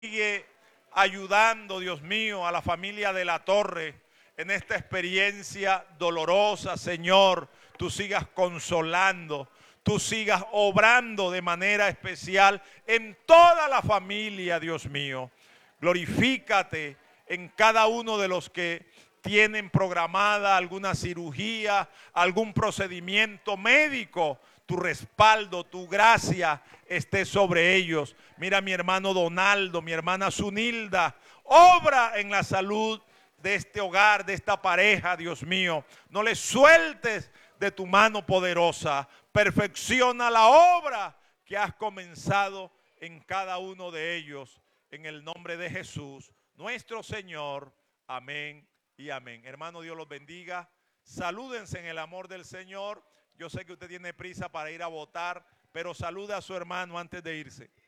Sigue ayudando, Dios mío, a la familia de la Torre en esta experiencia dolorosa, Señor. Tú sigas consolando, tú sigas obrando de manera especial en toda la familia, Dios mío. Glorifícate en cada uno de los que tienen programada alguna cirugía, algún procedimiento médico. Tu respaldo, tu gracia esté sobre ellos. Mira mi hermano Donaldo, mi hermana Zunilda, obra en la salud de este hogar, de esta pareja, Dios mío. No les sueltes de tu mano poderosa. Perfecciona la obra que has comenzado en cada uno de ellos. En el nombre de Jesús, nuestro Señor. Amén y amén. Hermano, Dios los bendiga. Salúdense en el amor del Señor. Yo sé que usted tiene prisa para ir a votar, pero saluda a su hermano antes de irse.